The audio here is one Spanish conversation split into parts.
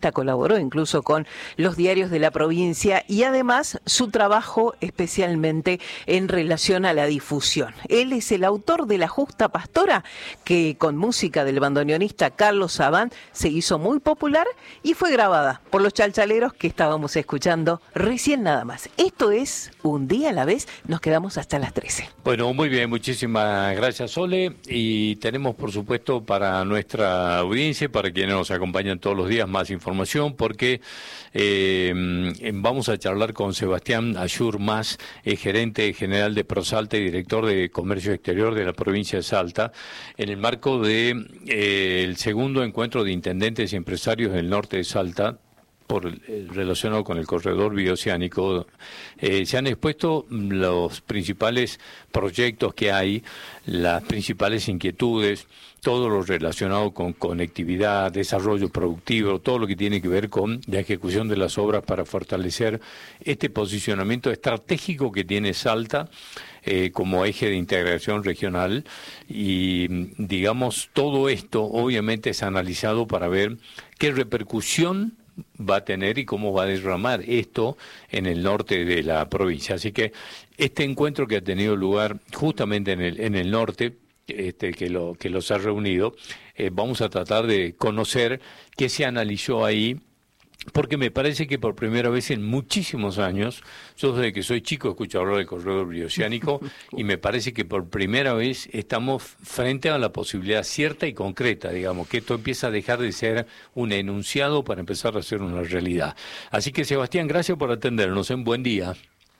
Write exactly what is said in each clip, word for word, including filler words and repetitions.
colaboró incluso con los diarios de la provincia y además su trabajo especialmente en relación a la difusión. Él es el autor de La Justa Pastora, que con música del bandoneonista Carlos Sabán se hizo muy popular y fue grabada por los chalchaleros que estábamos escuchando recién nada más. Esto es Un Día a la Vez, nos quedamos hasta las trece. Bueno, muy bien, muchísimas gracias, Sole, y tenemos por supuesto para nuestra audiencia, para quienes nos acompañan todos los días, más información, porque eh, vamos a charlar con Sebastián Ayur Mas, eh, gerente general de ProSalta y director de Comercio Exterior de la provincia de Salta, en el marco de eh, el segundo encuentro de intendentes y empresarios del norte de Salta, por eh, relacionado con el corredor bioceánico. Eh, se han expuesto los principales proyectos que hay, las principales inquietudes, todo lo relacionado con conectividad, desarrollo productivo, todo lo que tiene que ver con la ejecución de las obras para fortalecer este posicionamiento estratégico que tiene Salta eh, como eje de integración regional. Y digamos, todo esto obviamente es analizado para ver qué repercusión va a tener y cómo va a derramar esto en el norte de la provincia. Así que este encuentro que ha tenido lugar justamente en el en el norte, este que lo que los ha reunido, eh, vamos a tratar de conocer qué se analizó ahí, porque me parece que por primera vez en muchísimos años, yo desde que soy chico escucho hablar del corredor bioceánico y me parece que por primera vez estamos frente a la posibilidad cierta y concreta, digamos, que esto empieza a dejar de ser un enunciado para empezar a ser una realidad. Así que, Sebastián, gracias por atendernos, en buen día.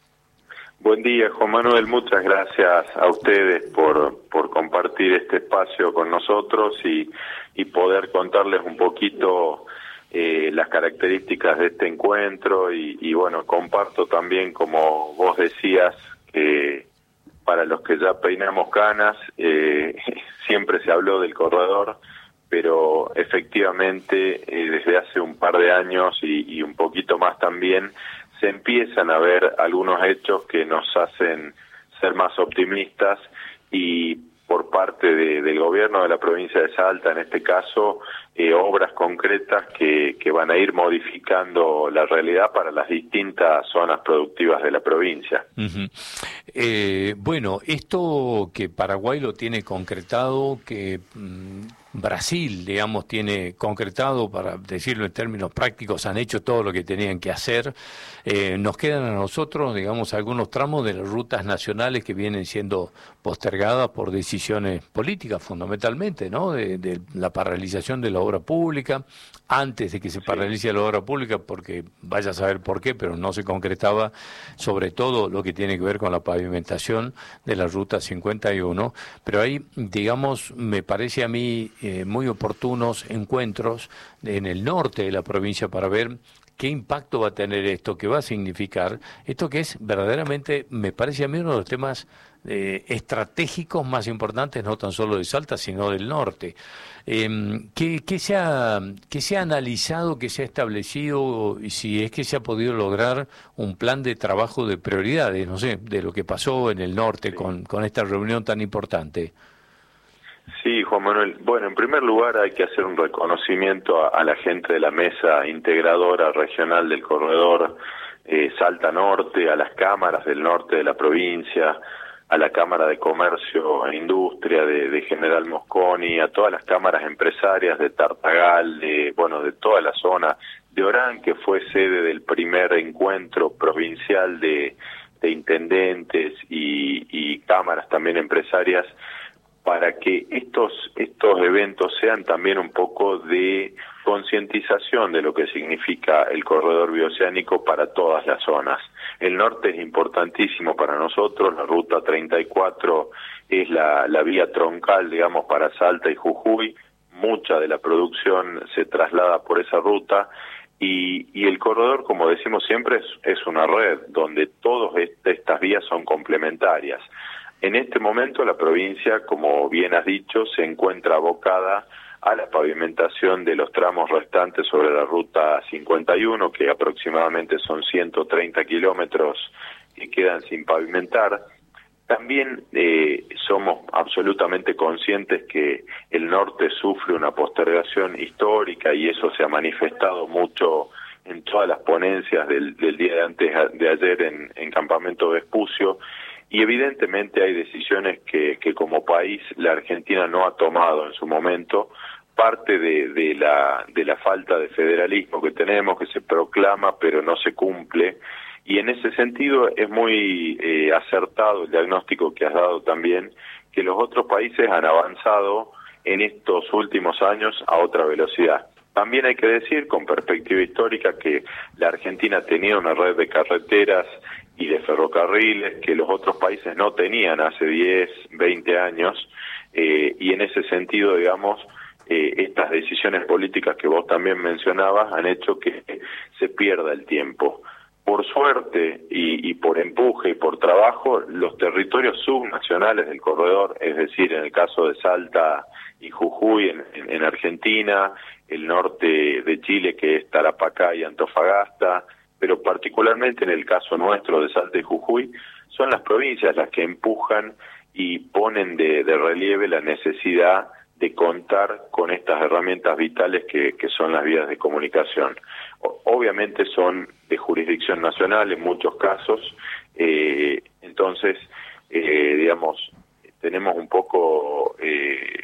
Buen día, Juan Manuel, muchas gracias a ustedes por, por compartir este espacio con nosotros y, y poder contarles un poquito Eh, las características de este encuentro y, y bueno, comparto también, como vos decías, que para los que ya peinamos canas, eh, siempre se habló del corredor, pero efectivamente eh, desde hace un par de años y, y un poquito más también, se empiezan a ver algunos hechos que nos hacen ser más optimistas y por parte de, del gobierno de la provincia de Salta, en este caso, eh, obras concretas que, que van a ir modificando la realidad para las distintas zonas productivas de la provincia. Uh-huh. Eh, bueno, esto que Paraguay lo tiene concretado, que mmm, Brasil, digamos, tiene concretado, para decirlo en términos prácticos, han hecho todo lo que tenían que hacer. Eh, nos quedan a nosotros, digamos, algunos tramos de las rutas nacionales que vienen siendo postergadas por decisiones políticas, fundamentalmente, ¿no? De, de la paralización de la obra pública, antes de que se paralice sí. la obra pública, porque vaya a saber por qué, pero no se concretaba, sobre todo lo que tiene que ver con la pavimentación de la ruta cincuenta y uno. Pero ahí, digamos, me parece a mí eh, muy oportunos encuentros en el norte de la provincia para ver qué impacto va a tener esto, qué va a significar, esto que es verdaderamente, me parece a mí, uno de los temas eh, estratégicos más importantes, no tan solo de Salta, sino del norte. Eh, ¿qué, qué, se ha, ¿Qué se ha analizado, qué se ha establecido, y si es que se ha podido lograr un plan de trabajo de prioridades, no sé, de lo que pasó en el norte sí. con, con esta reunión tan importante? Sí, Juan Manuel. Bueno, en primer lugar hay que hacer un reconocimiento a, a la gente de la mesa integradora regional del corredor eh, Salta Norte, a las cámaras del norte de la provincia, a la Cámara de Comercio e Industria de, de General Mosconi, a todas las cámaras empresarias de Tartagal, de, bueno, de toda la zona de Orán, que fue sede del primer encuentro provincial de, de intendentes y, y cámaras también empresarias, para que estos estos eventos sean también un poco de concientización de lo que significa el corredor bioceánico para todas las zonas. El norte es importantísimo para nosotros, la ruta treinta y cuatro es la, la vía troncal, digamos, para Salta y Jujuy, mucha de la producción se traslada por esa ruta, y, y el corredor, como decimos siempre, es, es una red donde todas este, estas vías son complementarias. En este momento la provincia, como bien has dicho, se encuentra abocada a la pavimentación de los tramos restantes sobre la ruta cincuenta y uno, que aproximadamente son ciento treinta kilómetros que quedan sin pavimentar. También eh, somos absolutamente conscientes que el norte sufre una postergación histórica y eso se ha manifestado mucho en todas las ponencias del, del día de antes de ayer en, en Campamento Vespucio, y evidentemente hay decisiones que, que como país la Argentina no ha tomado en su momento, parte de, de la de la falta de federalismo que tenemos, que se proclama pero no se cumple. Y en ese sentido es muy eh, acertado el diagnóstico que has dado también, que los otros países han avanzado en estos últimos años a otra velocidad. También hay que decir, con perspectiva histórica, que la Argentina tenía una red de carreteras y de ferrocarriles que los otros países no tenían hace diez, veinte años, eh, y en ese sentido, digamos, eh, estas decisiones políticas que vos también mencionabas han hecho que se pierda el tiempo. Por suerte y, y por empuje y por trabajo, los territorios subnacionales del corredor, es decir, en el caso de Salta y Jujuy en, en, en Argentina, el norte de Chile que es Tarapacá y Antofagasta, pero particularmente en el caso nuestro de Salta y Jujuy, son las provincias las que empujan y ponen de, de relieve la necesidad de contar con estas herramientas vitales que, que son las vías de comunicación. O, obviamente son de jurisdicción nacional en muchos casos, eh, entonces, eh, digamos, tenemos un poco, eh,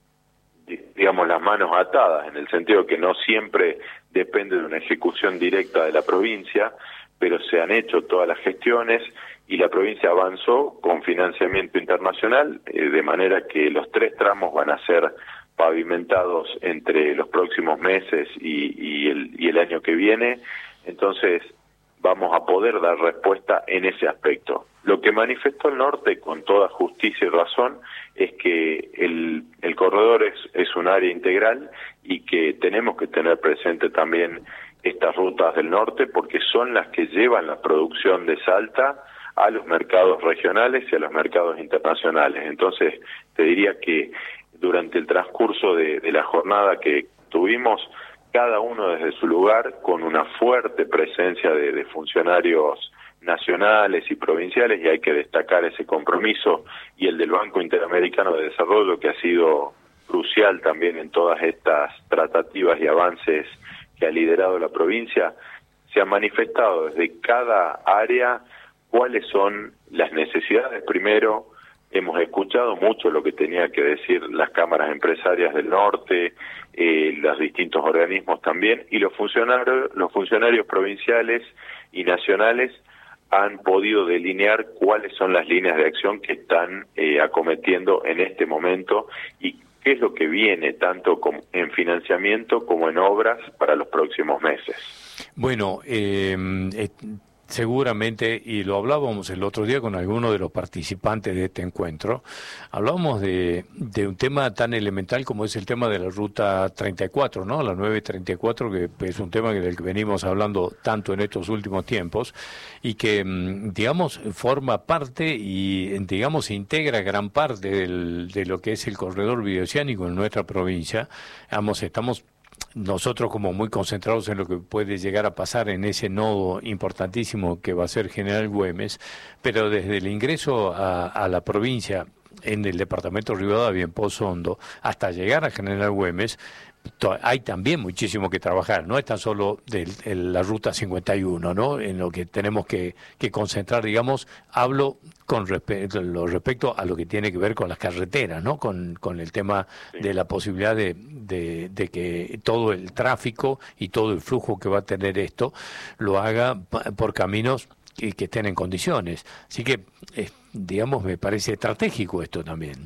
digamos, las manos atadas, en el sentido que no siempre depende de una ejecución directa de la provincia, pero se han hecho todas las gestiones y la provincia avanzó con financiamiento internacional, eh, de manera que los tres tramos van a ser pavimentados entre los próximos meses y, y, el, y el año que viene, entonces vamos a poder dar respuesta en ese aspecto. Lo que manifestó el norte con toda justicia y razón es que el, el corredor es, es un área integral y que tenemos que tener presente también estas rutas del norte porque son las que llevan la producción de Salta a los mercados regionales y a los mercados internacionales. Entonces, te diría que durante el transcurso de, de la jornada que tuvimos, cada uno desde su lugar, con una fuerte presencia de, de funcionarios nacionales y provinciales, y hay que destacar ese compromiso, y el del Banco Interamericano de Desarrollo, que ha sido crucial también en todas estas tratativas y avances que ha liderado la provincia, se ha manifestado desde cada área cuáles son las necesidades. Primero, hemos escuchado mucho lo que tenía que decir las cámaras empresarias del norte, eh, los distintos organismos también, y los funcionarios, los funcionarios provinciales y nacionales han podido delinear cuáles son las líneas de acción que están eh, acometiendo en este momento y qué es lo que viene, tanto como en financiamiento como en obras para los próximos meses. Bueno, eh, eh... seguramente, y lo hablábamos el otro día con algunos de los participantes de este encuentro, hablábamos de, de un tema tan elemental como es el tema de la Ruta treinta y cuatro, ¿no? La nueve treinta y cuatro, que es un tema del que venimos hablando tanto en estos últimos tiempos y que, digamos, forma parte y, digamos, integra gran parte del, de lo que es el corredor bioceánico en nuestra provincia. Vamos, estamos nosotros como muy concentrados en lo que puede llegar a pasar en ese nodo importantísimo que va a ser General Güemes, pero desde el ingreso a, a la provincia en el departamento Rivadavia, en Pozo Hondo, hasta llegar a General Güemes, hay también muchísimo que trabajar, no es tan solo de, de la ruta cincuenta y uno, ¿no? En lo que tenemos que, que concentrar, digamos, hablo con respecto, lo respecto a lo que tiene que ver con las carreteras, ¿no? Con, con el tema sí. de la posibilidad de, de, de que todo el tráfico y todo el flujo que va a tener esto lo haga por caminos que, que estén en condiciones. Así que, eh, digamos, me parece estratégico esto también.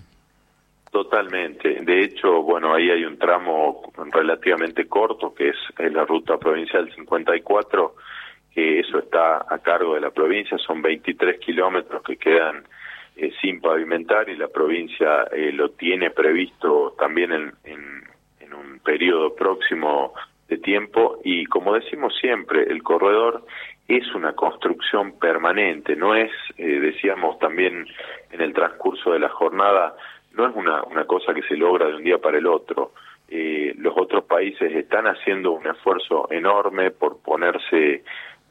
Totalmente. De hecho, bueno, ahí hay un tramo relativamente corto que es, es la ruta provincial cincuenta y cuatro, que eso está a cargo de la provincia, son veintitrés kilómetros que quedan eh, sin pavimentar y la provincia eh, lo tiene previsto también en, en, en un periodo próximo de tiempo y como decimos siempre, el corredor es una construcción permanente, no es, eh, decíamos también en el transcurso de la jornada, no es una, una cosa que se logra de un día para el otro. Eh, los otros países están haciendo un esfuerzo enorme por ponerse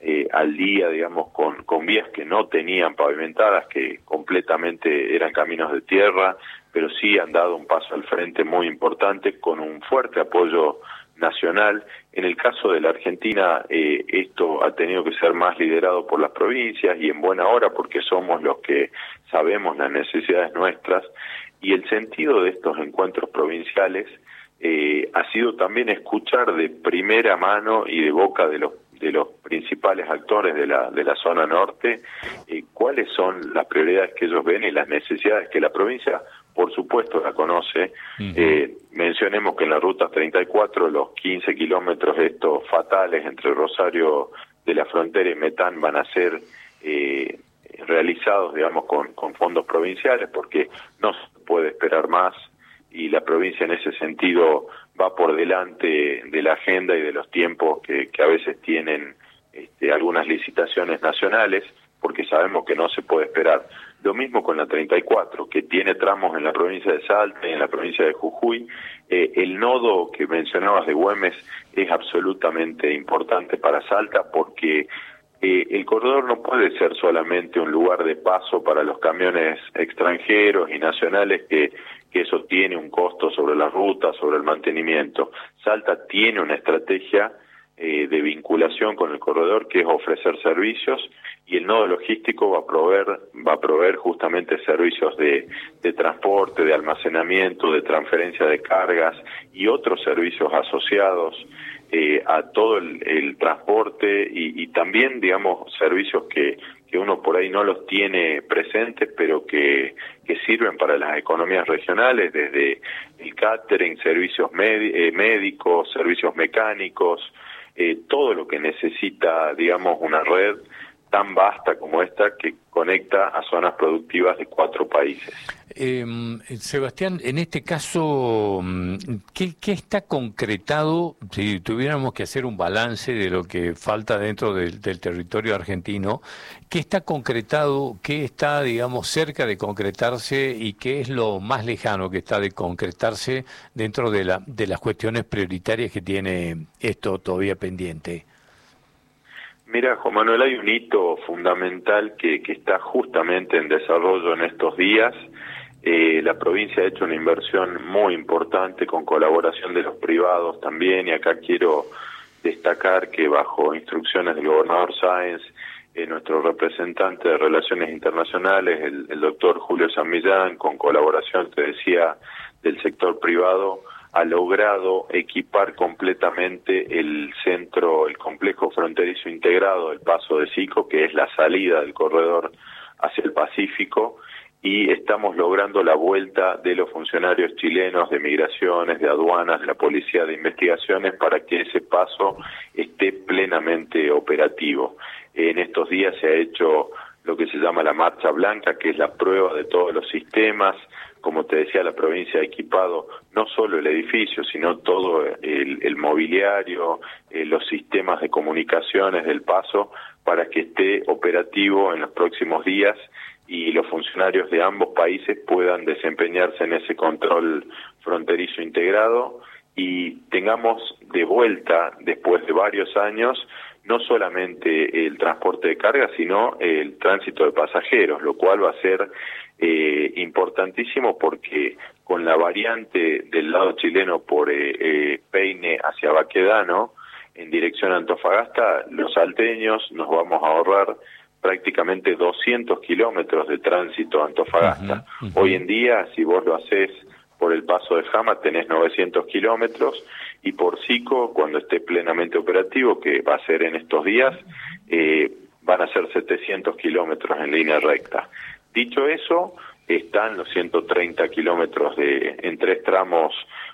eh, al día, digamos, con, con vías que no tenían pavimentadas, que completamente eran caminos de tierra, pero sí han dado un paso al frente muy importante con un fuerte apoyo nacional. En el caso de la Argentina, eh, esto ha tenido que ser más liderado por las provincias y en buena hora porque somos los que sabemos las necesidades nuestras, y el sentido de estos encuentros provinciales eh, ha sido también escuchar de primera mano y de boca de los de los principales actores de la de la zona norte eh, cuáles son las prioridades que ellos ven y las necesidades que la provincia, por supuesto, la conoce. Uh-huh. Eh, mencionemos que en la ruta treinta y cuatro los quince kilómetros estos fatales entre Rosario de la Frontera y Metán van a ser eh, realizados, digamos, con, con fondos provinciales, porque no se puede esperar más, y la provincia en ese sentido va por delante de la agenda y de los tiempos que, que a veces tienen este, algunas licitaciones nacionales, porque sabemos que no se puede esperar. Lo mismo con la treinta y cuatro, que tiene tramos en la provincia de Salta y en la provincia de Jujuy. Eh, el nodo que mencionabas de Güemes es absolutamente importante para Salta, porque eh, el corredor no puede ser solamente un lugar de paso para los camiones extranjeros y nacionales, que, que eso tiene un costo sobre la ruta, sobre el mantenimiento. Salta tiene una estrategia eh, de vinculación con el corredor, que es ofrecer servicios, y el nodo logístico va a proveer, va a proveer justamente servicios de, de transporte, de almacenamiento, de transferencia de cargas y otros servicios asociados eh, a todo el, el transporte, y, y también, digamos, servicios que, que uno por ahí no los tiene presentes, pero que, que sirven para las economías regionales, desde el catering, servicios eh, médicos, servicios mecánicos, eh, todo lo que necesita, digamos, una red tan vasta como esta, que conecta a zonas productivas de cuatro países. Eh, Sebastián, en este caso, ¿qué, qué está concretado, si tuviéramos que hacer un balance de lo que falta dentro del, del territorio argentino, qué está concretado, qué está, digamos, cerca de concretarse y qué es lo más lejano que está de concretarse dentro de, la, de las cuestiones prioritarias que tiene esto todavía pendiente? Mira, Juan Manuel, hay un hito fundamental que, que está justamente en desarrollo en estos días. Eh, la provincia ha hecho una inversión muy importante con colaboración de los privados también, y acá quiero destacar que bajo instrucciones del gobernador Sáenz, eh, nuestro representante de Relaciones Internacionales, el, el doctor Julio San Millán, con colaboración, te decía, del sector privado, ha logrado equipar completamente el centro, el complejo fronterizo integrado del Paso de Sico, que es la salida del corredor hacia el Pacífico, y estamos logrando la vuelta de los funcionarios chilenos de migraciones, de aduanas, de la Policía de Investigaciones, para que ese paso esté plenamente operativo. En estos días se ha hecho lo que se llama la marcha blanca, que es la prueba de todos los sistemas. Como te decía, la provincia ha equipado no solo el edificio, sino todo el, el mobiliario, eh, los sistemas de comunicaciones del paso, para que esté operativo en los próximos días y los funcionarios de ambos países puedan desempeñarse en ese control fronterizo integrado, y tengamos de vuelta, después de varios años, no solamente el transporte de carga, sino el tránsito de pasajeros, lo cual va a ser eh, importantísimo, porque con la variante del lado chileno por eh, eh, Peine hacia Baquedano, en dirección a Antofagasta, los salteños nos vamos a ahorrar prácticamente doscientos kilómetros de tránsito a Antofagasta. Uh-huh, uh-huh. Hoy en día, si vos lo haces por el paso de Jama, tenés novecientos kilómetros, y por Sico, cuando esté plenamente operativo, que va a ser en estos días, eh, van a ser setecientos kilómetros en línea recta. Dicho eso, están los ciento treinta kilómetros de, en tres tramos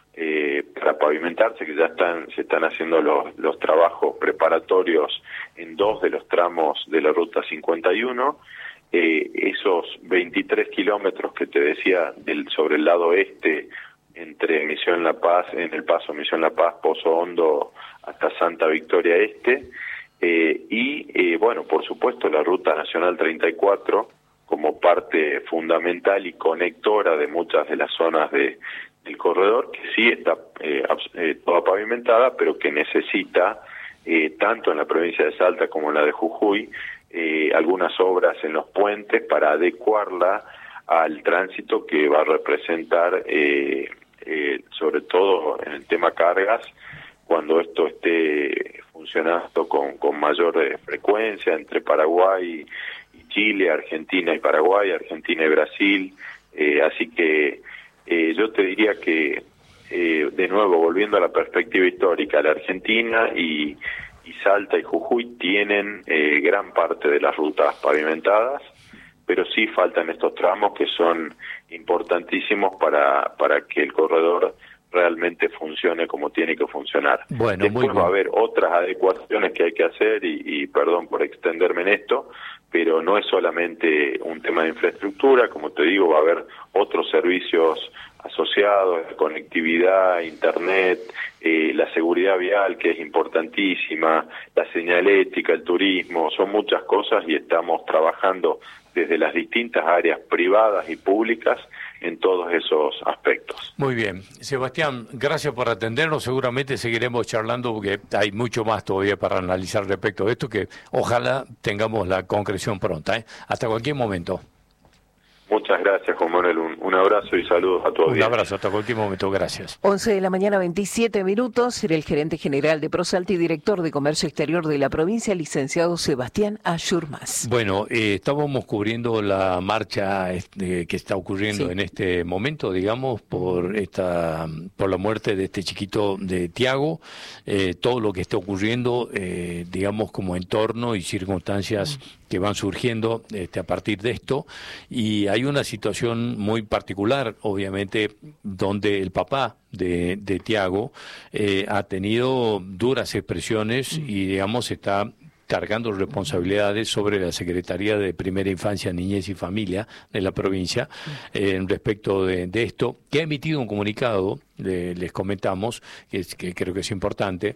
eh, para pavimentarse, que ya están, se están haciendo los, los trabajos preparatorios en dos de los tramos de la ruta cincuenta y uno. Eh, esos veintitrés kilómetros que te decía del, sobre el lado este, entre Misión La Paz, en el paso Misión La Paz, Pozo Hondo hasta Santa Victoria Este, eh, y eh, bueno, por supuesto la Ruta Nacional treinta y cuatro como parte fundamental y conectora de muchas de las zonas de, del corredor, que sí está eh, eh, toda pavimentada, pero que necesita eh, tanto en la provincia de Salta como en la de Jujuy, eh, algunas obras en los puentes para adecuarla al tránsito que va a representar, eh, eh, sobre todo en el tema cargas, cuando esto esté funcionando con, con mayor eh, frecuencia entre Paraguay y Chile, Argentina y Paraguay, Argentina y Brasil. Eh, así que eh, yo te diría que, eh, de nuevo, volviendo a la perspectiva histórica, la Argentina y, y Salta y Jujuy tienen eh, gran parte de las rutas pavimentadas, pero sí faltan estos tramos que son importantísimos para, para que el corredor realmente funcione como tiene que funcionar. Bueno, Después muy va a bien. haber otras adecuaciones que hay que hacer y, y perdón por extenderme en esto, pero no es solamente un tema de infraestructura, como te digo, va a haber otros servicios asociados, conectividad, internet, eh, la seguridad vial, que es importantísima, la señalética, el turismo, son muchas cosas y estamos trabajando desde las distintas áreas privadas y públicas en todos esos aspectos. Muy bien. Sebastián, gracias por atendernos. Seguramente seguiremos charlando porque hay mucho más todavía para analizar respecto a esto, que ojalá tengamos la concreción pronta, ¿eh? Hasta cualquier momento. Muchas gracias, Juan Manuel. Un, un abrazo y saludos a todos. Un abrazo, hasta cualquier momento. Gracias. once de la mañana, veintisiete minutos. Era el gerente general de Prosalta y director de Comercio Exterior de la provincia, licenciado Sebastián Ayurmas. Bueno, eh, estábamos cubriendo la marcha este, que está ocurriendo sí. en este momento, digamos, por esta por la muerte de este chiquito de Tiago, eh, todo lo que está ocurriendo, eh, digamos, como entorno y circunstancias mm. que van surgiendo este, a partir de esto, y hay una situación muy particular, obviamente, donde el papá de, de Tiago eh, ha tenido duras expresiones y, digamos, está cargando responsabilidades sobre la Secretaría de Primera Infancia, Niñez y Familia de la provincia eh, respecto de, de esto, que ha emitido un comunicado, de, les comentamos, que, es, que creo que es importante,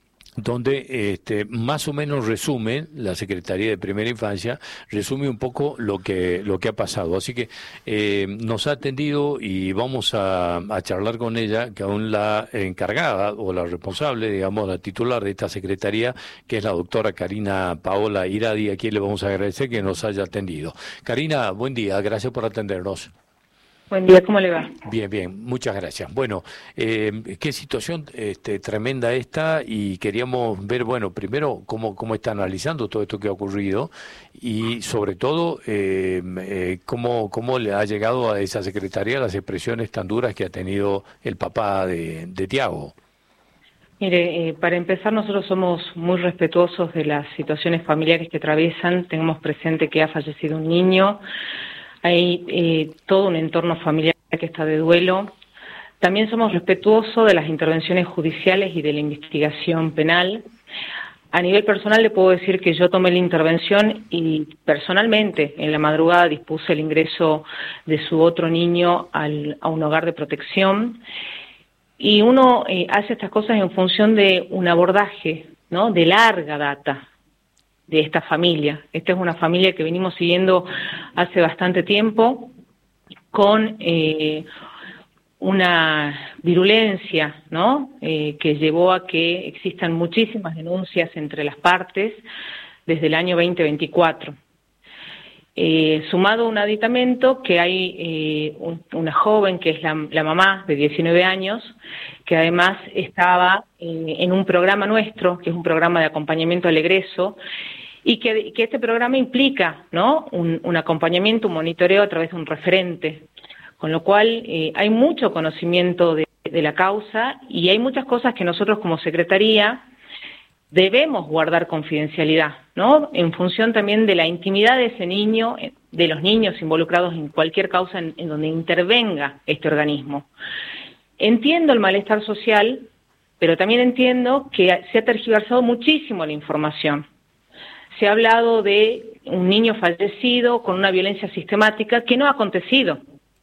donde este, más o menos resume, la Secretaría de Primera Infancia, resume un poco lo que lo que ha pasado. Así que eh, nos ha atendido y vamos a, a charlar con ella, que aún la encargada o la responsable, digamos, la titular de esta Secretaría, que es la doctora Karina Paola Iradi, a quien le vamos a agradecer que nos haya atendido. Karina, buen día, gracias por atendernos. Buen día, ¿cómo le va? Bien, bien, muchas gracias. Bueno, eh, qué situación este, tremenda esta, y queríamos ver, bueno, primero cómo, cómo está analizando todo esto que ha ocurrido y sobre todo eh, eh, cómo, cómo le ha llegado a esa secretaría las expresiones tan duras que ha tenido el papá de, de Tiago. Mire, eh, para empezar, nosotros somos muy respetuosos de las situaciones familiares que atraviesan. Tenemos presente que ha fallecido un niño. Hay eh, todo un entorno familiar que está de duelo. También somos respetuosos de las intervenciones judiciales y de la investigación penal. A nivel personal le puedo decir que yo tomé la intervención y personalmente en la madrugada dispuse el ingreso de su otro niño al, a un hogar de protección. Y uno eh, hace estas cosas en función de un abordaje, ¿no?, de larga data de esta familia. Esta es una familia que venimos siguiendo hace bastante tiempo, con eh, una virulencia, ¿no?, eh, que llevó a que existan muchísimas denuncias entre las partes desde el año veinte veinticuatro. Eh, sumado a un aditamento que hay eh, un, una joven que es la, la mamá de diecinueve años, que además estaba eh, en un programa nuestro, que es un programa de acompañamiento al egreso, y que, que este programa implica, ¿no?, un, un acompañamiento, un monitoreo a través de un referente, con lo cual eh, hay mucho conocimiento de, de la causa y hay muchas cosas que nosotros como Secretaría debemos guardar confidencialidad, ¿no?, en función también de la intimidad de ese niño, de los niños involucrados en cualquier causa en, en donde intervenga este organismo. Entiendo el malestar social, pero también entiendo que se ha tergiversado muchísimo la información. Se ha hablado de un niño fallecido con una violencia sistemática que no ha acontecido.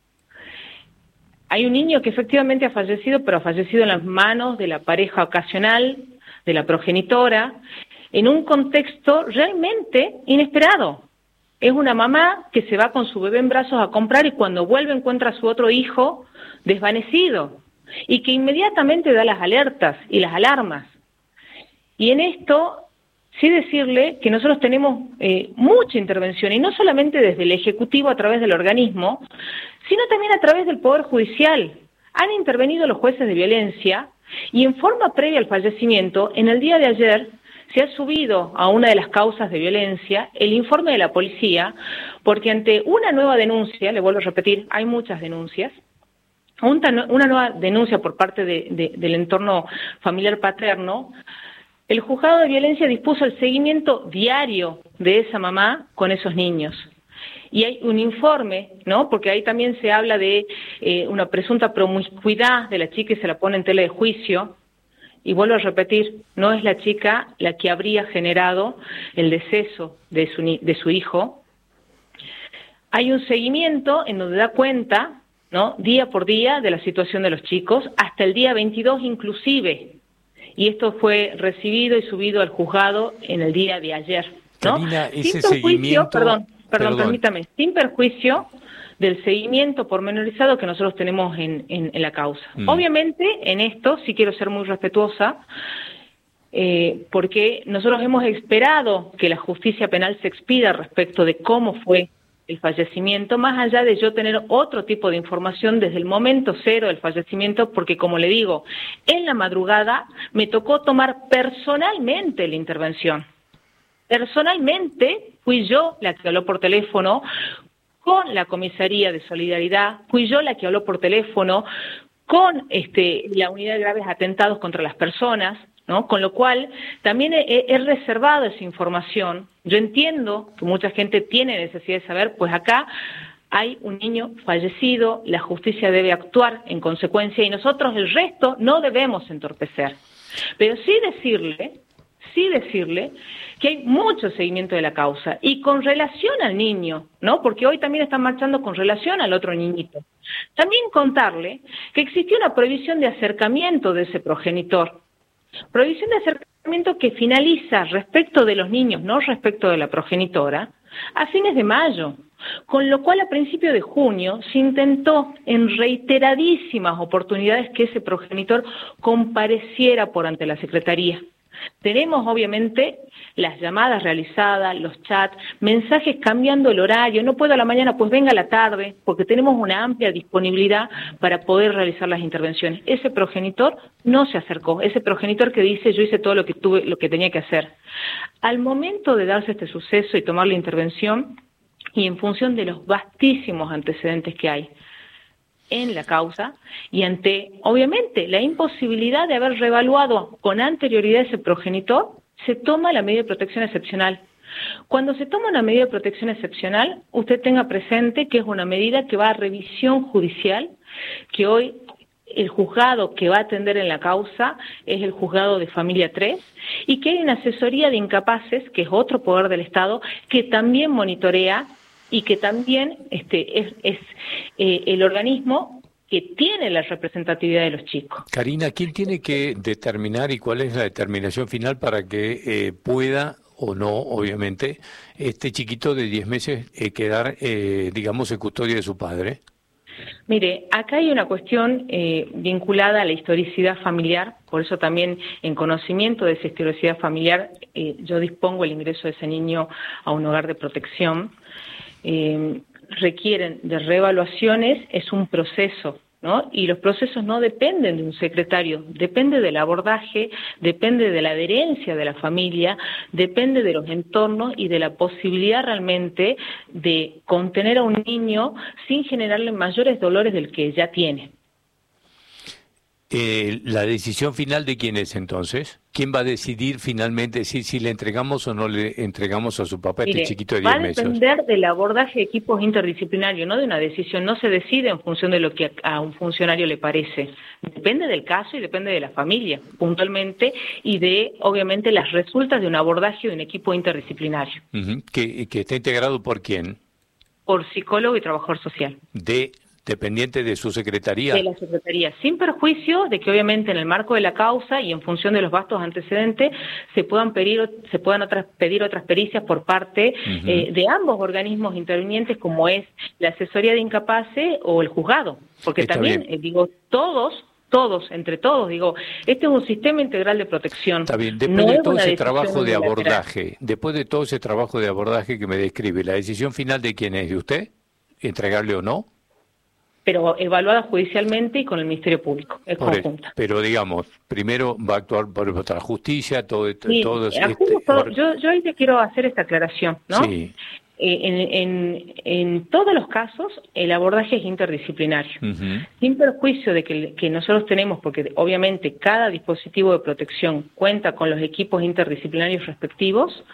Hay un niño que efectivamente ha fallecido, pero ha fallecido en las manos de la pareja ocasional, de la progenitora, en un contexto realmente inesperado. Es una mamá que se va con su bebé en brazos a comprar y cuando vuelve encuentra a su otro hijo desvanecido y que inmediatamente da las alertas y las alarmas. Y en esto, sí decirle que nosotros tenemos eh, mucha intervención, y no solamente desde el Ejecutivo a través del organismo, sino también a través del Poder Judicial. Han intervenido los jueces de violencia, y en forma previa al fallecimiento, en el día de ayer, se ha subido a una de las causas de violencia el informe de la policía, porque ante una nueva denuncia, le vuelvo a repetir, hay muchas denuncias, una nueva denuncia por parte de, de, del entorno familiar paterno, el juzgado de violencia dispuso el seguimiento diario de esa mamá con esos niños. Y hay un informe, ¿no? Porque ahí también se habla de eh, una presunta promiscuidad de la chica y se la pone en tela de juicio. Y vuelvo a repetir, no es la chica la que habría generado el deceso de su, de su hijo. Hay un seguimiento en donde da cuenta, ¿no?, día por día de la situación de los chicos, hasta el día veintidós inclusive. Y esto fue recibido y subido al juzgado en el día de ayer, ¿no? Karina, ese sin seguimiento... Perdón, perdón, perdón, permítame, sin perjuicio del seguimiento pormenorizado que nosotros tenemos en, en, en la causa. Mm. Obviamente, en esto sí quiero ser muy respetuosa, eh, porque nosotros hemos esperado que la justicia penal se expida respecto de cómo fue el fallecimiento, más allá de yo tener otro tipo de información desde el momento cero del fallecimiento, porque como le digo, en la madrugada me tocó tomar personalmente la intervención. Personalmente fui yo la que habló por teléfono con la Comisaría de Solidaridad, fui yo la que habló por teléfono con este, la Unidad de Graves Atentados contra las Personas, ¿no? Con lo cual también he, he reservado esa información. Yo entiendo que mucha gente tiene necesidad de saber, pues acá hay un niño fallecido, la justicia debe actuar en consecuencia y nosotros el resto no debemos entorpecer. Pero sí decirle, sí decirle que hay mucho seguimiento de la causa y con relación al niño, ¿no? Porque hoy también están marchando con relación al otro niñito. También contarle que existió una prohibición de acercamiento de ese progenitor. Prohibición de acercamiento que finaliza respecto de los niños, no respecto de la progenitora, a fines de mayo, con lo cual a principios de junio se intentó en reiteradísimas oportunidades que ese progenitor compareciera por ante la Secretaría. Tenemos obviamente las llamadas realizadas, los chats, mensajes cambiando el horario, no puedo a la mañana, pues venga a la tarde, porque tenemos una amplia disponibilidad para poder realizar las intervenciones. Ese progenitor no se acercó, ese progenitor que dice yo hice todo lo que tuve, lo que tenía que hacer. Al momento de darse este suceso y tomar la intervención, y en función de los vastísimos antecedentes que hay en la causa y ante, obviamente, la imposibilidad de haber reevaluado con anterioridad ese progenitor, se toma la medida de protección excepcional. Cuando se toma una medida de protección excepcional, usted tenga presente que es una medida que va a revisión judicial, que hoy el juzgado que va a atender en la causa es el juzgado de familia tres, y que hay una asesoría de incapaces, que es otro poder del Estado, que también monitorea y que también este, es, es eh, el organismo que tiene la representatividad de los chicos. Karina, ¿quién tiene que determinar y cuál es la determinación final para que eh, pueda o no, obviamente, este chiquito de diez meses eh, quedar, eh, digamos, en custodia de su padre? Mire, acá hay una cuestión eh, vinculada a la historicidad familiar, por eso también en conocimiento de esa historicidad familiar eh, yo dispongo el ingreso de ese niño a un hogar de protección. Eh, requieren de reevaluaciones, es un proceso, ¿no? Y los procesos no dependen de un secretario, depende del abordaje, depende de la adherencia de la familia, depende de los entornos y de la posibilidad realmente de contener a un niño sin generarle mayores dolores del que ya tiene. Eh, ¿La decisión final de quién es entonces? ¿Quién va a decidir finalmente si, si le entregamos o no le entregamos a su papá Mire, este chiquito de diez meses? Va a depender del abordaje de equipos interdisciplinarios, no de una decisión. No se decide en función de lo que a un funcionario le parece. Depende del caso y depende de la familia, puntualmente, y de, obviamente, las resultas de un abordaje de un equipo interdisciplinario. Uh-huh. ¿Que, que está integrado por quién? Por psicólogo y trabajador social. De... ¿Dependiente de su secretaría? De la secretaría, sin perjuicio de que obviamente en el marco de la causa y en función de los vastos antecedentes se puedan pedir, se puedan otras, pedir otras pericias por parte uh-huh. eh, de ambos organismos intervinientes, como es la asesoría de incapaces o el juzgado, porque Está también, eh, digo, todos, todos, entre todos, digo, este es un sistema integral de protección. Está bien, después no de es todo una ese decisión trabajo de unilateral. abordaje, después de todo ese trabajo de abordaje que me describe, ¿la decisión final de quién es? ¿De usted? ¿Entregarle o no? Pero evaluada judicialmente y con el Ministerio Público, es Por conjunta. El, pero digamos, primero va a actuar por otra justicia, todo, Sí, todo este, todo, or... yo, yo ahí te quiero hacer esta aclaración, ¿no? Sí. Eh, en, en, en todos los casos, el abordaje es interdisciplinario, uh-huh. sin perjuicio de que, que nosotros tenemos, porque obviamente cada dispositivo de protección cuenta con los equipos interdisciplinarios respectivos.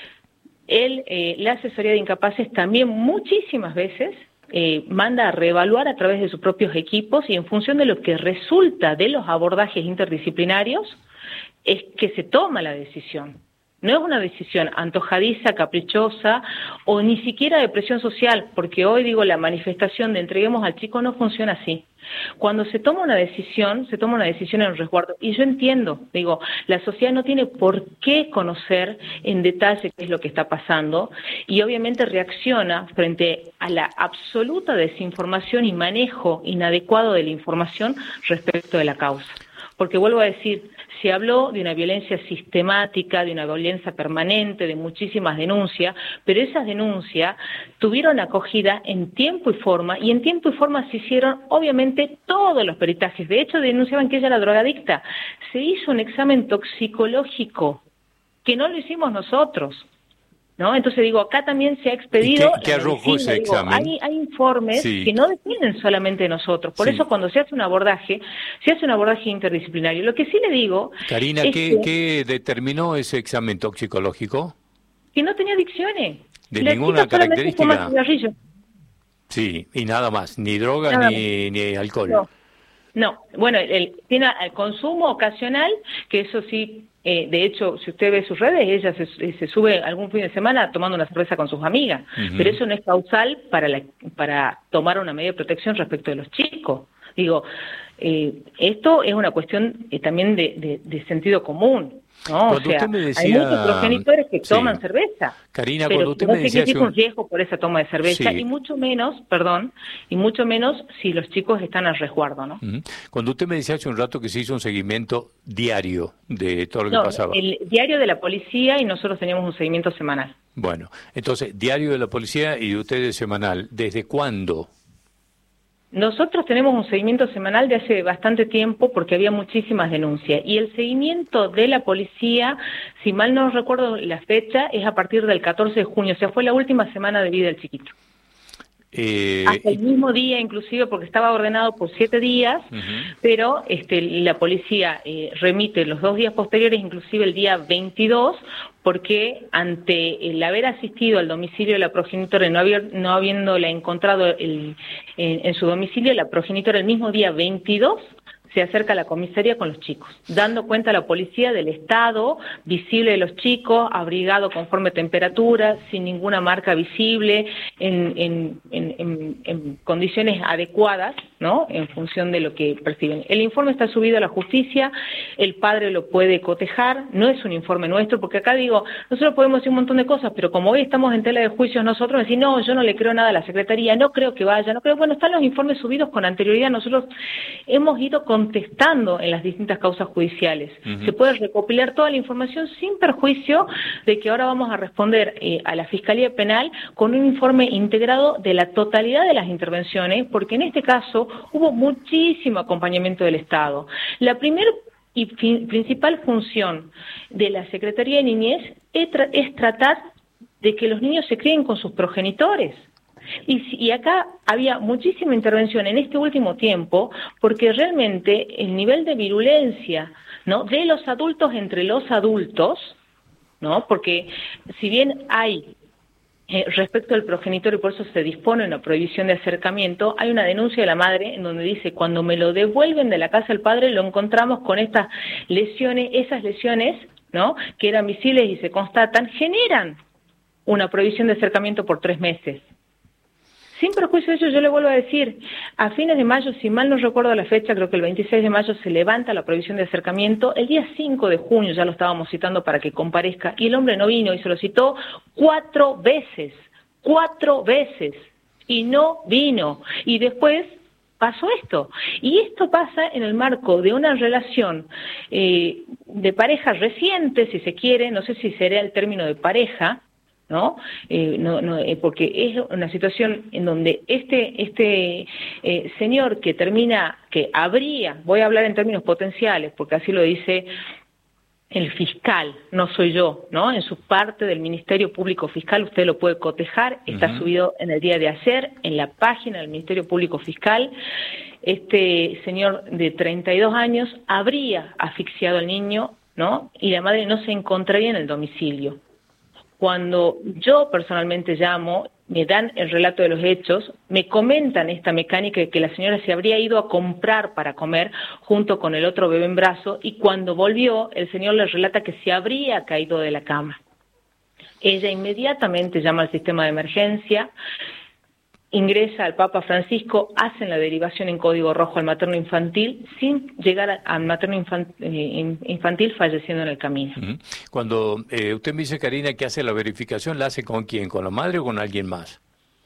El, eh, la asesoría de incapaces también muchísimas veces eh, manda a reevaluar a través de sus propios equipos, y en función de lo que resulta de los abordajes interdisciplinarios es que se toma la decisión. No es una decisión antojadiza, caprichosa o ni siquiera de presión social, porque hoy, digo, la manifestación de entreguemos al chico no funciona así. Cuando se toma una decisión, se toma una decisión en resguardo. Y yo entiendo, digo, la sociedad no tiene por qué conocer en detalle qué es lo que está pasando, y obviamente reacciona frente a la absoluta desinformación y manejo inadecuado de la información respecto de la causa. Porque vuelvo a decir, se habló de una violencia sistemática, de una violencia permanente, de muchísimas denuncias, pero esas denuncias tuvieron acogida en tiempo y forma, y en tiempo y forma se hicieron obviamente todos los peritajes. De hecho, denunciaban que ella era drogadicta. Se hizo un examen toxicológico, que no lo hicimos nosotros, ¿no? Entonces digo, acá también se ha expedido... ¿Qué, qué arrojó ese digo, examen? Hay, hay informes sí. que no dependen solamente de nosotros. Por sí. eso cuando se hace un abordaje, se hace un abordaje interdisciplinario. Lo que sí le digo... Karina, es ¿qué, que, ¿qué determinó ese examen toxicológico? Que no tenía adicciones. ¿De La ninguna chica solamente fuma característica? cigarrillo. Sí, y nada más, ni droga nada ni, ni alcohol. No. No, bueno, el, tiene el consumo ocasional, que eso sí, eh, de hecho, si usted ve sus redes, ella se, se sube algún fin de semana tomando una cerveza con sus amigas, uh-huh. pero eso no es causal para, la, para tomar una medida de protección respecto de los chicos. Digo, eh, esto es una cuestión eh, también de, de, de sentido común, ¿no? Cuando o sea, usted me decía... hay muchos progenitores que sí. toman cerveza. Karina, pero cuando usted no me decía... significa un un riesgo por esa toma de cerveza, sí. y mucho menos, perdón, y mucho menos si los chicos están al resguardo, ¿no? Uh-huh. Cuando usted me decía hace un rato que se hizo un seguimiento diario de todo lo que no, pasaba. El diario de la policía, y nosotros teníamos un seguimiento semanal. Bueno, entonces, diario de la policía y de ustedes semanal. ¿Desde cuándo? Nosotros tenemos un seguimiento semanal de hace bastante tiempo porque había muchísimas denuncias, y el seguimiento de la policía, si mal no recuerdo la fecha, es a partir del catorce de junio, o sea, fue la última semana de vida del chiquito. Eh, Hasta el mismo día, inclusive, porque estaba ordenado por siete días, uh-huh. pero este, la policía eh, remite los dos días posteriores, inclusive el día veintidós, porque ante el haber asistido al domicilio de la progenitora y no, haber, no habiéndola encontrado el, en, en su domicilio, la progenitora el mismo día veintidós se acerca a la comisaría con los chicos, dando cuenta a la policía del estado visible de los chicos, abrigado conforme temperatura, sin ninguna marca visible, en, en, en, en, en condiciones adecuadas, ¿no? En función de lo que perciben. El informe está subido a la justicia, el padre lo puede cotejar, no es un informe nuestro, porque acá digo, nosotros podemos decir un montón de cosas, pero como hoy estamos en tela de juicios nosotros, decir, no, yo no le creo nada a la Secretaría, no creo que vaya, no creo, bueno, están los informes subidos con anterioridad, nosotros hemos ido con contestando en las distintas causas judiciales. Uh-huh. Se puede recopilar toda la información sin perjuicio de que ahora vamos a responder eh, a la Fiscalía Penal con un informe integrado de la totalidad de las intervenciones, porque en este caso hubo muchísimo acompañamiento del Estado. La primera y fin, principal función de la Secretaría de Niñez es, tra- es tratar de que los niños se críen con sus progenitores. Y, y acá había muchísima intervención en este último tiempo, porque realmente el nivel de virulencia, ¿no?, de los adultos entre los adultos, ¿no?, porque si bien hay eh, respecto al progenitor, y por eso se dispone una prohibición de acercamiento, hay una denuncia de la madre en donde dice, cuando me lo devuelven de la casa del padre, lo encontramos con estas lesiones, esas lesiones, ¿no?, que eran visibles y se constatan, generan una prohibición de acercamiento por tres meses. Sin perjuicio de ello, yo le vuelvo a decir, a fines de mayo, si mal no recuerdo la fecha, creo que el veintiséis de mayo se levanta la prohibición de acercamiento, el día cinco de junio ya lo estábamos citando para que comparezca, y el hombre no vino, y se lo citó cuatro veces, cuatro veces, y no vino. Y después pasó esto. Y esto pasa en el marco de una relación eh, de pareja reciente, si se quiere, no sé si sería el término de pareja, ¿no? Eh, no, no eh, porque es una situación en donde este este eh, señor que termina, que habría, voy a hablar en términos potenciales, porque así lo dice el fiscal, no soy yo, ¿no? En su parte del Ministerio Público Fiscal, usted lo puede cotejar, está uh-huh. subido en el día de ayer, en la página del Ministerio Público Fiscal. Este señor de treinta y dos años habría asfixiado al niño, ¿no? Y la madre no se encontraría en el domicilio. Cuando yo personalmente llamo, me dan el relato de los hechos, me comentan esta mecánica de que la señora se habría ido a comprar para comer junto con el otro bebé en brazo, y cuando volvió, el señor le relata que se habría caído de la cama. Ella inmediatamente llama al sistema de emergencia, ingresa al Papa Francisco, hacen la derivación en código rojo al materno infantil, sin llegar al materno infantil, infantil falleciendo en el camino. Cuando eh, usted me dice, Karina, que hace la verificación, ¿la hace con quién? ¿Con la madre o con alguien más?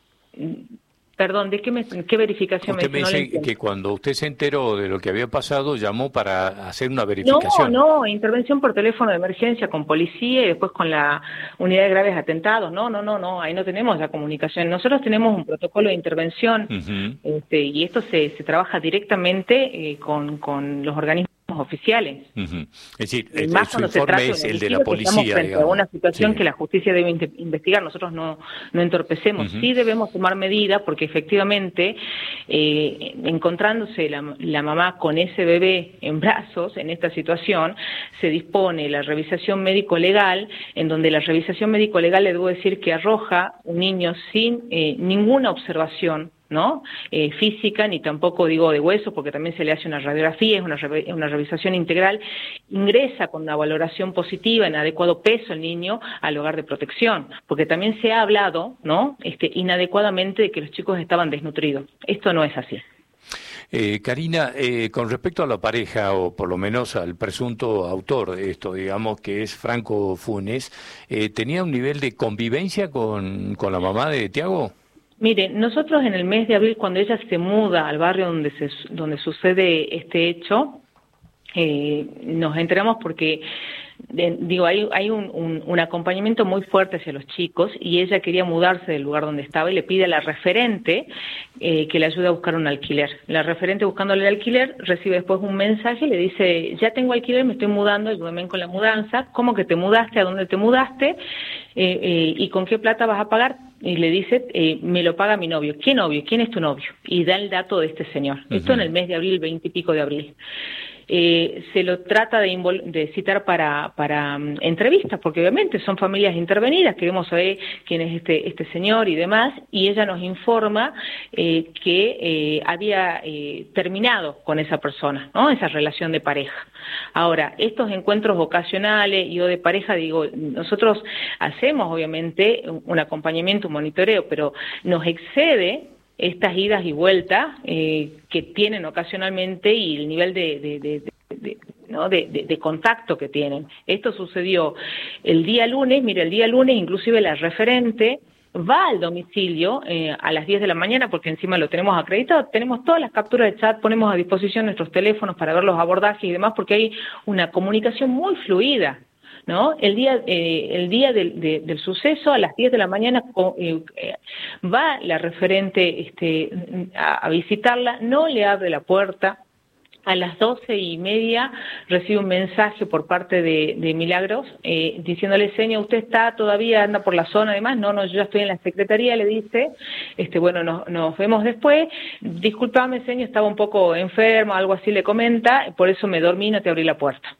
Perdón, ¿de qué, me, qué verificación usted me dice? Me dice no que cuando usted se enteró de lo que había pasado, llamó para hacer una verificación. No, no, intervención por teléfono de emergencia con policía y después con la unidad de graves atentados. No, no, no, no, ahí no tenemos la comunicación. Nosotros tenemos un protocolo de intervención uh-huh. este, y esto se, se trabaja directamente eh, con, con los organismos oficiales. Uh-huh. Es decir, y más su informe es el de la policía. Estamos frente digamos. a una situación sí. que la justicia debe investigar, nosotros no, no entorpecemos. Uh-huh. Sí debemos tomar medidas porque efectivamente, eh, encontrándose la, la mamá con ese bebé en brazos en esta situación, se dispone la revisación médico-legal, en donde la revisación médico-legal le debo decir que arroja un niño sin eh, ninguna observación, ¿no? Eh, física, ni tampoco digo de hueso, porque también se le hace una radiografía, es una, re, una revisación integral, ingresa con una valoración positiva en adecuado peso el niño al hogar de protección, porque también se ha hablado, ¿no? Este, inadecuadamente de que los chicos estaban desnutridos. Esto no es así. Eh, Karina, eh, con respecto a la pareja, o por lo menos al presunto autor de esto, digamos, que es Franco Funes, eh, ¿tenía un nivel de convivencia con, con la mamá de Tiago? Mire, nosotros en el mes de abril, cuando ella se muda al barrio donde se donde sucede este hecho, eh, nos enteramos porque, eh, digo, hay, hay un, un, un acompañamiento muy fuerte hacia los chicos y ella quería mudarse del lugar donde estaba y le pide a la referente eh, que le ayude a buscar un alquiler. La referente, buscándole el alquiler, recibe después un mensaje y le dice: ya tengo alquiler, me estoy mudando, ayúdame con la mudanza. ¿Cómo que te mudaste? ¿A dónde te mudaste? Eh, eh, ¿y con qué plata vas a pagar? Y le dice, eh, me lo paga mi novio. ¿Qué novio? ¿Quién es tu novio? Y da el dato de este señor. Uh-huh. Esto en el mes de abril, veinte y pico de abril. Eh, se lo trata de, invol- de citar para, para um, entrevistas, porque obviamente son familias intervenidas, queremos saber quién es este, este señor y demás, y ella nos informa eh, que eh, había eh, terminado con esa persona, ¿no? Esa relación de pareja. Ahora, estos encuentros ocasionales y o de pareja, digo, nosotros hacemos obviamente un acompañamiento, un monitoreo, pero nos excede estas idas y vueltas eh, que tienen ocasionalmente y el nivel de, de, de, de, de, ¿no? de, de, de contacto que tienen. Esto sucedió el día lunes, mire, el día lunes inclusive la referente va al domicilio eh, a las diez de la mañana, porque encima lo tenemos acreditado, tenemos todas las capturas de chat, ponemos a disposición nuestros teléfonos para ver los abordajes y demás, porque hay una comunicación muy fluida, ¿no? El día eh, el día del, de, del suceso, a las diez de la mañana, eh, va la referente este, a, a visitarla, no le abre la puerta. A las doce y media recibe un mensaje por parte de, de Milagros eh, diciéndole: señor, usted está todavía, anda por la zona, además, no, no, yo ya estoy en la secretaría, le dice, este, bueno, nos, nos vemos después, discúlpame, señor, estaba un poco enfermo, algo así le comenta, por eso me dormí y no te abrí la puerta.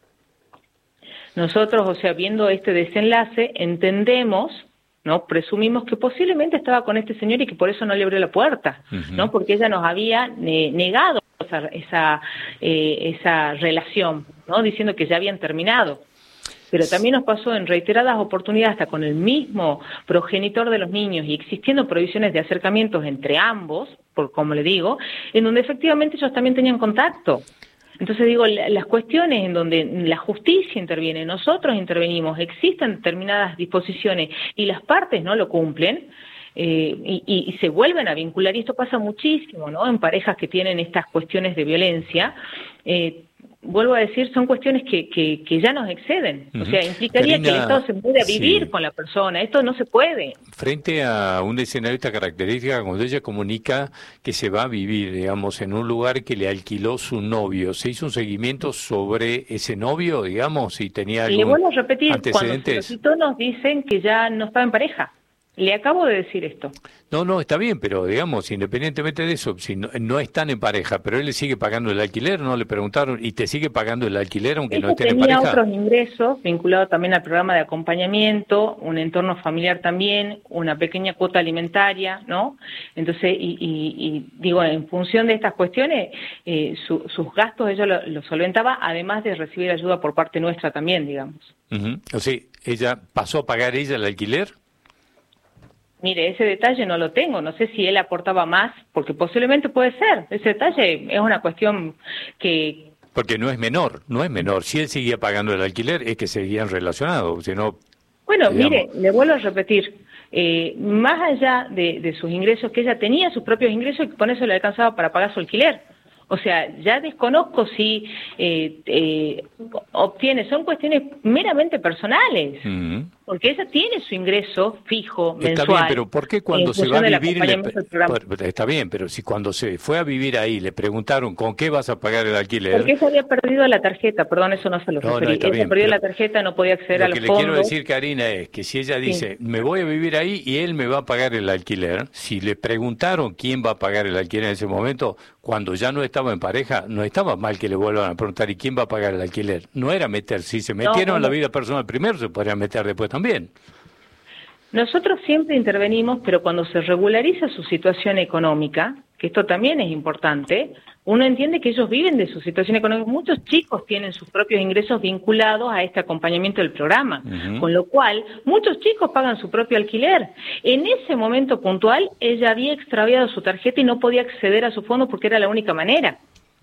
Nosotros, o sea, viendo este desenlace, entendemos, ¿no? Presumimos que posiblemente estaba con este señor y que por eso no le abrió la puerta, uh-huh. ¿no? Porque ella nos había eh, negado esa esa, eh, esa relación, ¿no? Diciendo que ya habían terminado. Pero también nos pasó en reiteradas oportunidades, hasta con el mismo progenitor de los niños, y existiendo prohibiciones de acercamientos entre ambos, por como le digo, en donde efectivamente ellos también tenían contacto. Entonces digo, las cuestiones en donde la justicia interviene, nosotros intervenimos, existen determinadas disposiciones y las partes no lo cumplen, eh, y, y, y se vuelven a vincular, y esto pasa muchísimo, ¿no? En parejas que tienen estas cuestiones de violencia, eh, vuelvo a decir, son cuestiones que, que, que ya nos exceden. Uh-huh. O sea, implicaría Karina, que el Estado se pueda vivir sí. con la persona. Esto no se puede. Frente a un escenario de esta característica, cuando ella comunica que se va a vivir, digamos, en un lugar que le alquiló su novio, ¿se hizo un seguimiento sobre ese novio, digamos, si tenía algún Le vuelvo a repetir, antecedentes? Cuando se lo citó nos dicen que ya no estaba en pareja. Le acabo de decir esto. No, no, está bien, pero digamos, independientemente de eso, si no, no están en pareja, pero él le sigue pagando el alquiler, ¿no? Le preguntaron, ¿y te sigue pagando el alquiler aunque Ella no estén en pareja? Tenía otros ingresos, vinculado también al programa de acompañamiento, un entorno familiar también, una pequeña cuota alimentaria, ¿no? Entonces, y, y, y digo, en función de estas cuestiones, eh, su, sus gastos ella lo, lo solventaba, además de recibir ayuda por parte nuestra también, digamos. Uh-huh. O sea, ¿ella pasó a pagar ella el alquiler? Mire, ese detalle no lo tengo, no sé si él aportaba más, porque posiblemente puede ser, ese detalle es una cuestión que... Porque no es menor, no es menor, si él seguía pagando el alquiler es que seguían relacionados, si no... Bueno, digamos... mire, le vuelvo a repetir, eh, más allá de, de sus ingresos, que ella tenía sus propios ingresos y con eso le alcanzaba para pagar su alquiler. O sea, ya desconozco si eh, eh, obtiene, son cuestiones meramente personales, uh-huh. porque ella tiene su ingreso fijo, mensual. Está bien, pero ¿por qué cuando se va a vivir? Le... Está bien, pero si cuando se fue a vivir ahí le preguntaron ¿con qué vas a pagar el alquiler? Porque ella había perdido la tarjeta, perdón, eso no se lo no, referí. No, ella perdió la tarjeta, no podía acceder a los fondos. Lo que le quiero decir, Karina, es que si ella dice, sí. me voy a vivir ahí y él me va a pagar el alquiler, si le preguntaron quién va a pagar el alquiler en ese momento, cuando ya no estaba en pareja, no estaba mal que le vuelvan a preguntar ¿y quién va a pagar el alquiler? No era meter, si se metieron no, no, en la vida personal primero, se podrían meter después también. Nosotros siempre intervenimos, pero cuando se regulariza su situación económica, que esto también es importante, uno entiende que ellos viven de su situación económica. Muchos chicos tienen sus propios ingresos vinculados a este acompañamiento del programa, uh-huh. con lo cual muchos chicos pagan su propio alquiler. En ese momento puntual, ella había extraviado su tarjeta y no podía acceder a su fondo porque era la única manera.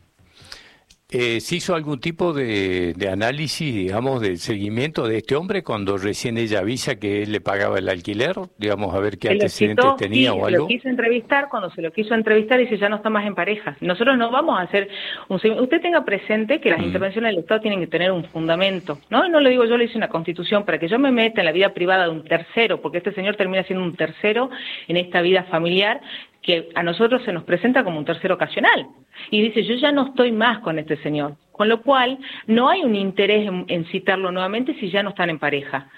Eh, ¿Se hizo algún tipo de, de análisis, digamos, del seguimiento de este hombre cuando recién ella avisa que él le pagaba el alquiler? Digamos, a ver qué antecedentes citó, tenía sí, o algo. Lo quiso entrevistar, cuando se lo quiso entrevistar dice ya no está más en pareja. Nosotros no vamos a hacer un seguimiento. Usted tenga presente que las mm. intervenciones del Estado tienen que tener un fundamento, ¿no? Y no lo digo yo, le hice una constitución para que yo me meta en la vida privada de un tercero, porque este señor termina siendo un tercero en esta vida familiar, que a nosotros se nos presenta como un tercero ocasional. Y dice, yo ya no estoy más con este señor. Con lo cual, no hay un interés en, en citarlo nuevamente si ya no están en pareja.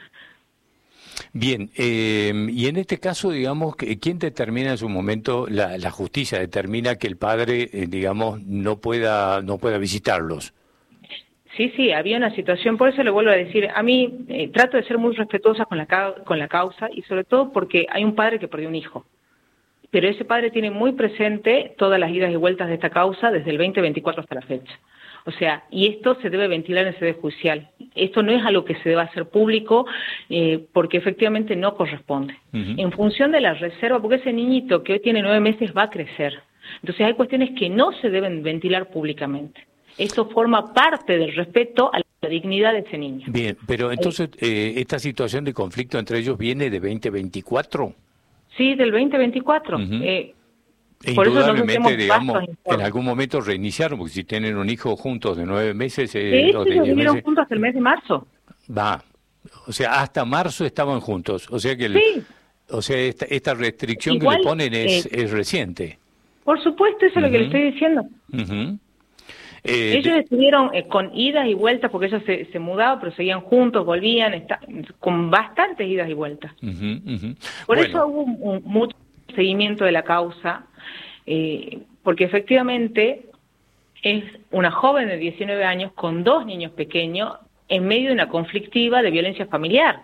Bien, eh, y en este caso, digamos, ¿quién determina en su momento, la, la justicia determina que el padre, eh, digamos, no pueda, no pueda visitarlos? Sí, sí, había una situación, por eso le vuelvo a decir, a mí eh, trato de ser muy respetuosa con la, con la causa y sobre todo porque hay un padre que perdió un hijo. Pero ese padre tiene muy presente todas las idas y vueltas de esta causa desde el veinte veinticuatro hasta la fecha. O sea, y esto se debe ventilar en sede judicial. Esto no es algo que se deba hacer público eh, porque efectivamente no corresponde. Uh-huh. En función de la reserva, porque ese niñito que hoy tiene nueve meses va a crecer. Entonces hay cuestiones que no se deben ventilar públicamente. Esto forma parte del respeto a la dignidad de ese niño. Bien, pero entonces eh, esta situación de conflicto entre ellos viene de veinte veinticuatro. Sí, del veinte veinticuatro. Uh-huh. eh, e por indudablemente, digamos, en algún momento reiniciaron, porque si tienen un hijo juntos de nueve meses... Eh, sí, los de vivieron meses, juntos hasta el mes de marzo. Va, o sea, hasta marzo estaban juntos. O sea que el, sí. o sea, esta, esta restricción Igual, que le ponen es, eh, es reciente. Por supuesto, eso es uh-huh. lo que le estoy diciendo. Uh-huh. Eh, ellos estuvieron eh, con idas y vueltas, porque ellos se, se mudaban, pero seguían juntos, volvían, está, con bastantes idas y vueltas. Uh-huh, uh-huh. Por bueno. eso hubo un, un, mucho seguimiento de la causa, eh, porque efectivamente es una joven de diecinueve años con dos niños pequeños en medio de una conflictiva de violencia familiar.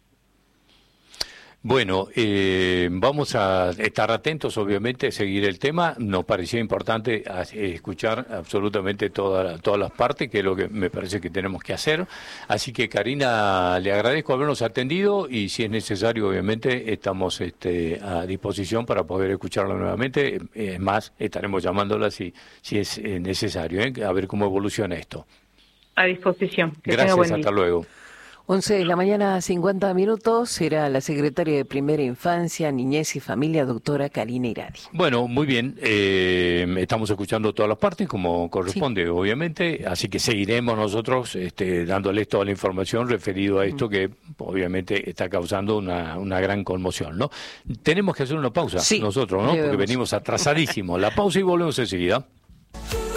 Bueno, eh, vamos a estar atentos, obviamente, a seguir el tema. Nos pareció importante escuchar absolutamente toda, todas las partes, que es lo que me parece que tenemos que hacer. Así que, Karina, le agradezco habernos atendido y, si es necesario, obviamente, estamos este, a disposición para poder escucharla nuevamente. Es más, estaremos llamándola si, si es necesario, ¿eh? A ver cómo evoluciona esto. A disposición. Que Gracias, tenga buen hasta día. luego. once de la mañana, cincuenta minutos, será la secretaria de Primera Infancia, Niñez y Familia, doctora Karina Iradi. Bueno, muy bien, eh, estamos escuchando todas las partes, como corresponde, sí. obviamente, así que seguiremos nosotros este, dándoles toda la información referido a esto mm. que obviamente está causando una, una gran conmoción, ¿no? Tenemos que hacer una pausa, sí, nosotros, ¿no? Porque venimos atrasadísimos. La pausa y volvemos enseguida.